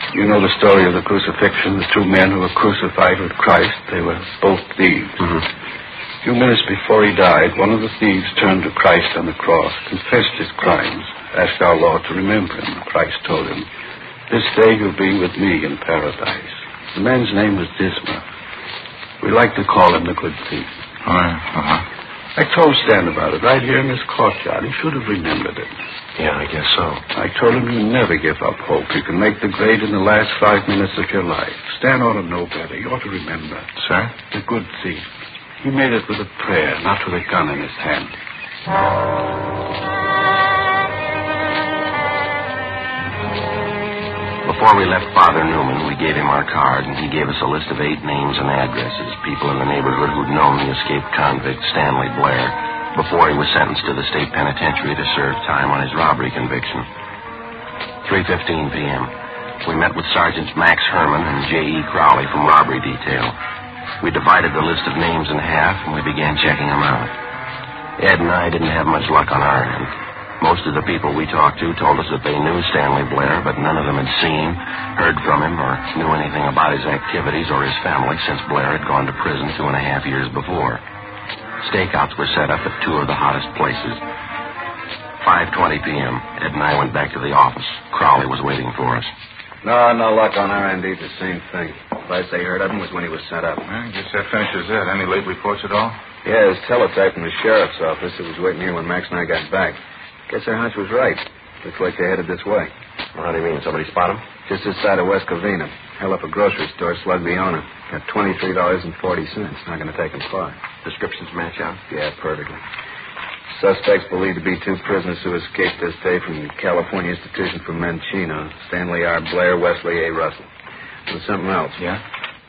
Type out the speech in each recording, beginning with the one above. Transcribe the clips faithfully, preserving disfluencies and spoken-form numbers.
You know the story of the crucifixion, the two men who were crucified with Christ. They were both thieves. Mm-hmm. A few minutes before he died, one of the thieves turned to Christ on the cross, confessed his crimes, asked our Lord to remember him. Christ told him, "This day you'll be with me in paradise." The man's name was Dismas. We like to call him the good thief. Oh, yeah. Uh-huh. I told Stan about it right here in this courtyard. He should have remembered it. Yeah, I guess so. I told him you never give up hope. You can make the grade in the last five minutes of your life. Stan ought to know better. You ought to remember. Sir? The good thief. He made it with a prayer, not with a gun in his hand. Before we left Father Newman, we gave him our card, and he gave us a list of eight names and addresses, people in the neighborhood who'd known the escaped convict, Stanley Blair, before he was sentenced to the state penitentiary to serve time on his robbery conviction. three fifteen p.m. We met with Sergeants Max Herman and J E. Crowley from robbery detail. We divided the list of names in half, and we began checking them out. Ed and I didn't have much luck on our end. Most of the people we talked to told us that they knew Stanley Blair, but none of them had seen, heard from him, or knew anything about his activities or his family since Blair had gone to prison two and a half years before. Stakeouts were set up at two of the hottest places. five twenty p.m. Ed and I went back to the office. Crowley was waiting for us. No, no luck on our end either. Same thing. Last they heard of him was when he was sent up. I guess that finishes it. Any late reports at all? Yeah, his teletype from the sheriff's office. It was waiting here when Max and I got back. Guess our hunch was right. Looks like they headed this way. Well, how do you mean? Somebody spot him? Just this side of West Covina. Held up a grocery store, slugged the owner. Got twenty-three dollars and forty cents. Not going to take him far. Descriptions match out? Yeah, perfectly. Suspects believed to be two prisoners who escaped this day from the California Institution for Men Chino. Stanley R. Blair, Wesley A. Russell. And something else. Yeah?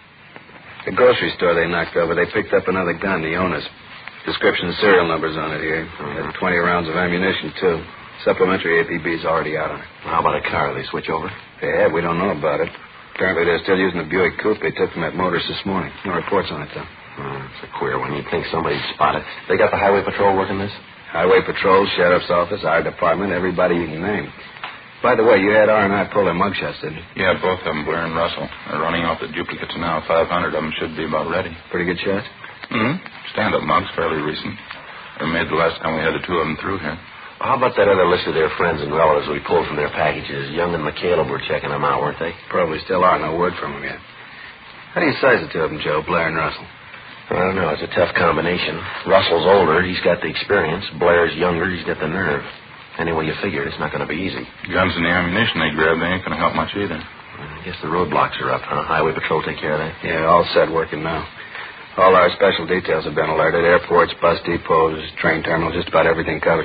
The grocery store they knocked over, they picked up another gun, the owner's. Description and serial numbers on it here. Mm-hmm. Had twenty rounds of ammunition, too. Supplementary A P B's already out on it. Well, how about a car? They switch over? Yeah, we don't know about it. Apparently they're still using the Buick coupe they took from that motorist this morning. No reports on it, though. Oh, it's a queer one. You'd think somebody'd spot it. They got the highway patrol working this? Highway patrol, sheriff's office, our department, everybody you can name. By the way, you had R and I pull their mugshots, didn't you? Yeah, both of them, Blair and Russell. They're running off the duplicates now. five hundred of them should be about ready. Pretty good shots? Mm-hmm. Stand-up mugs, fairly recent. They were made the last time we had the two of them through here. Well, how about that other list of their friends and relatives we pulled from their packages? Young and McCaleb were checking them out, weren't they? Probably still are. No word from them yet. How do you size the two of them, Joe, Blair and Russell? I don't know. It's a tough combination. Russell's older. He's got the experience. Blair's younger. He's got the nerve. Any way you figure it, it's not going to be easy. Guns and the ammunition they grabbed, they ain't going to help much either. I guess the roadblocks are up, huh? Highway patrol take care of that? Yeah, all set working now. All our special details have been alerted. Airports, bus depots, train terminals, just about everything covered.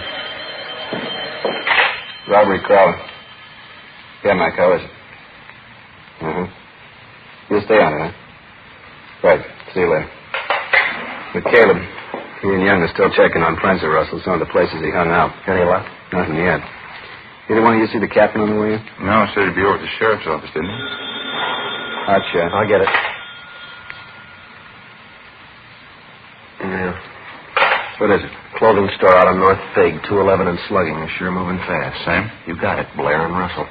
Robbery Crowley. Yeah, Mike, how is it? Mm-hmm. You'll stay on it, huh? Right. See you later. But Caleb, he and Young are still checking on friends of Russell, some of the places he hung out. Any luck? Nothing yet. Either one of you see the captain on the way in? No, said he'd be over at the sheriff's office, didn't he? Hot shot. I'll get it. Yeah. What is it? Clothing store out on North Fig, two eleven and slugging. They're sure moving fast. Same? You got it, Blair and Russell.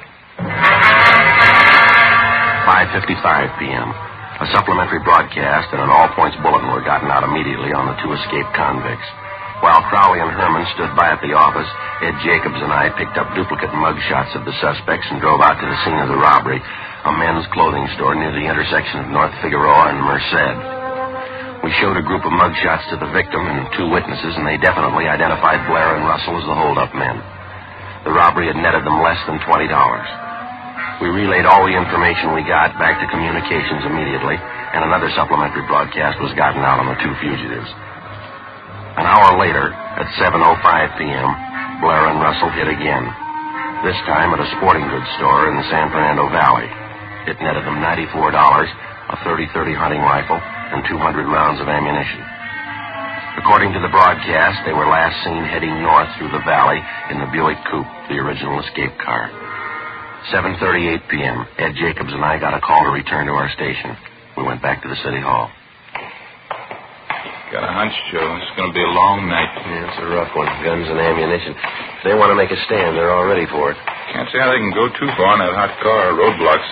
five fifty-five p.m. A supplementary broadcast and an all-points bulletin were gotten out immediately on the two escaped convicts. While Crowley and Herman stood by at the office, Ed Jacobs and I picked up duplicate mug shots of the suspects and drove out to the scene of the robbery, a men's clothing store near the intersection of North Figueroa and Merced. We showed a group of mug shots to the victim and two witnesses, and they definitely identified Blair and Russell as the hold-up men. The robbery had netted them less than twenty dollars. We relayed all the information we got back to communications immediately, and another supplementary broadcast was gotten out on the two fugitives. An hour later, at seven oh five p.m., Blair and Russell hit again, this time at a sporting goods store in the San Fernando Valley. It netted them ninety-four dollars, a thirty thirty hunting rifle, and two hundred rounds of ammunition. According to the broadcast, they were last seen heading north through the valley in the Buick coupe, the original escape car. seven thirty-eight p.m., Ed Jacobs and I got a call to return to our station. We went back to the city hall. Got a hunch, Joe. It's going to be a long night. Yeah, it's a rough one. Guns and ammunition. If they want to make a stand, they're all ready for it. Can't see how they can go too far in that hot car. Roadblocks